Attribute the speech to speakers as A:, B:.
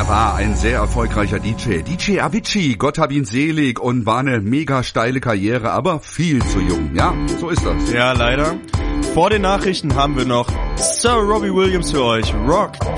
A: war ein sehr erfolgreicher DJ. DJ Avicii, Gott hab ihn selig, und war eine mega steile Karriere, aber viel zu jung. Ja, so ist das.
B: Ja, leider. Vor den Nachrichten haben wir noch Sir Robbie Williams für euch. Rock